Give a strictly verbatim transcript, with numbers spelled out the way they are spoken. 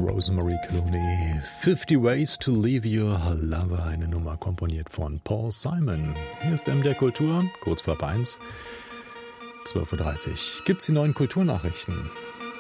Rosemary Clooney. fifty Ways to Leave Your Lover, eine Nummer komponiert von Paul Simon. Hier ist M D R Kultur, kurz vor eins, zwölf Uhr dreißig. Gibt's die neuen Kulturnachrichten?